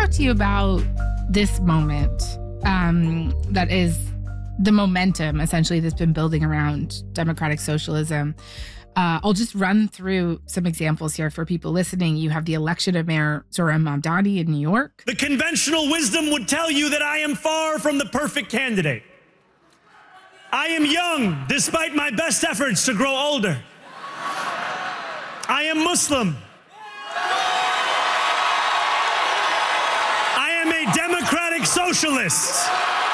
talk to you about this moment that is the momentum, essentially, that's been building around democratic socialism. I'll just run through some examples here for people listening. You have the election of Mayor Zohran Mamdani in New York. The conventional wisdom would tell you that I am far from the perfect candidate. I am young, despite my best efforts to grow older. I am Muslim. I am a democratic socialist.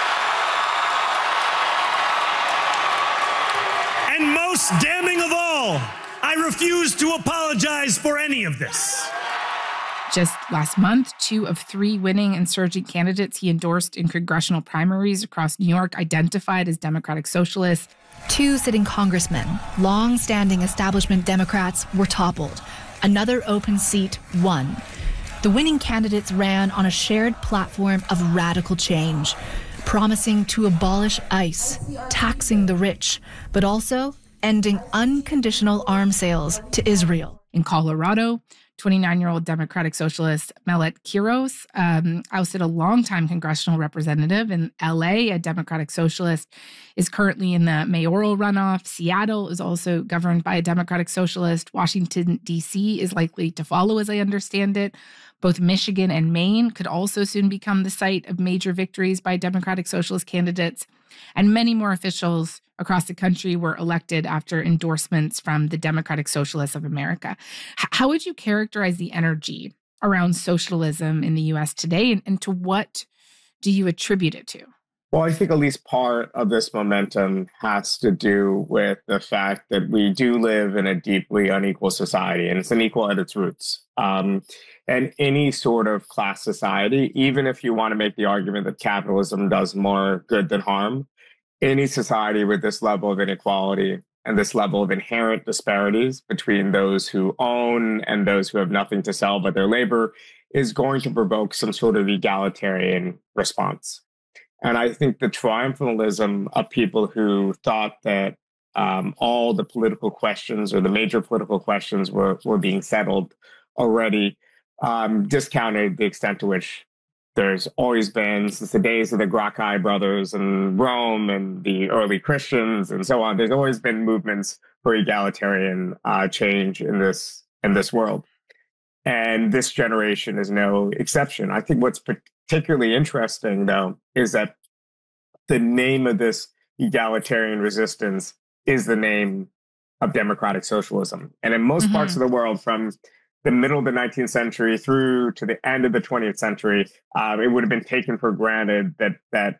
And most damning of all, I refuse to apologize for any of this. Just last month, 2 of 3 winning insurgent candidates he endorsed in congressional primaries across New York identified as Democratic Socialists. 2 sitting congressmen, long-standing establishment Democrats, were toppled. Another open seat won. The winning candidates ran on a shared platform of radical change, promising to abolish ICE, taxing the rich, but also ending unconditional arms sales to Israel. In Colorado, 29-year-old Democratic Socialist Melet Quiros ousted a longtime congressional representative. In LA, a Democratic Socialist is currently in the mayoral runoff. Seattle is also governed by a Democratic Socialist. Washington, D.C. is likely to follow, as I understand it. Both Michigan and Maine could also soon become the site of major victories by Democratic Socialist candidates. And many more officials across the country were elected after endorsements from the Democratic Socialists of America. How would you characterize the energy around socialism in the U.S. today, and to what do you attribute it to? Well, I think at least part of this momentum has to do with the fact that we do live in a deeply unequal society, and it's unequal at its roots. And any sort of class society, even if you want to make the argument that capitalism does more good than harm, any society with this level of inequality and this level of inherent disparities between those who own and those who have nothing to sell but their labor is going to provoke some sort of egalitarian response. And I think the triumphalism of people who thought that all the political questions or the major political questions were being settled already discounted the extent to which there's always been, since the days of the Gracchi brothers and Rome and the early Christians and so on, there's always been movements for egalitarian change in this world. And this generation is no exception. I think what's particularly interesting, though, is that the name of this egalitarian resistance is the name of democratic socialism. And in most parts of the world, from the middle of the 19th century through to the end of the 20th century, it would have been taken for granted that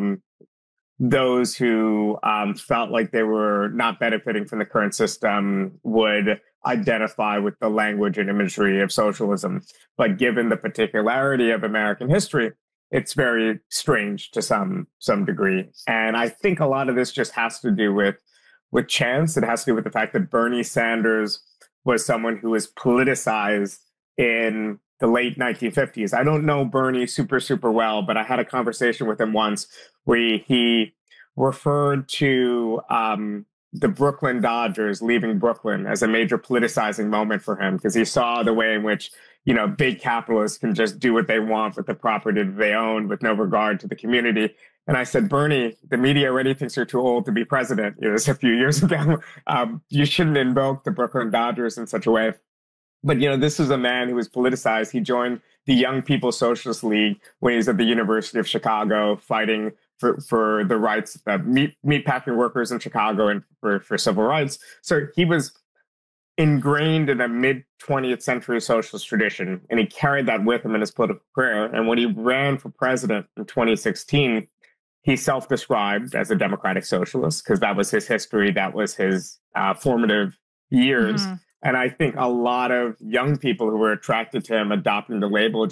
those who felt like they were not benefiting from the current system would identify with the language and imagery of socialism. But given the particularity of American history, it's very strange to some degree. And I think a lot of this just has to do with chance. It has to do with the fact that Bernie Sanders was someone who was politicized in the late 1950s. I don't know Bernie super well, but I had a conversation with him once where he referred to the Brooklyn Dodgers leaving Brooklyn as a major politicizing moment for him, because he saw the way in which, big capitalists can just do what they want with the property that they own with no regard to the community. And I said, Bernie, the media already thinks you're too old to be president. It was a few years ago. You shouldn't invoke the Brooklyn Dodgers in such a way. But, this is a man who was politicized. He joined the Young People's Socialist League when he was at the University of Chicago, fighting for the rights of meatpacking workers in Chicago and for civil rights. So he was ingrained in a mid-20th century socialist tradition, and he carried that with him in his political career. And when he ran for president in 2016, he self-described as a democratic socialist because that was his history. That was his formative years. And I think a lot of young people who were attracted to him adopting the label